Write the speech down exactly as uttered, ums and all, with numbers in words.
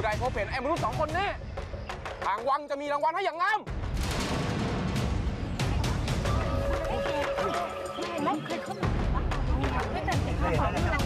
ได้พบเห็นไอ้มนุษย์สองคนแน่ทางวังจะมีรางวัลให้อย่างงามไม่เคยเข้ามาไม่เคยเข้ามา